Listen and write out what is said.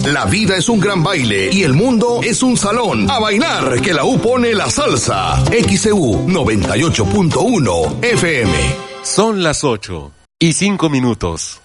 La vida es un gran baile y el mundo es un salón. A bailar, que la U pone la salsa. XEU 98.1 FM. Son las 8:05.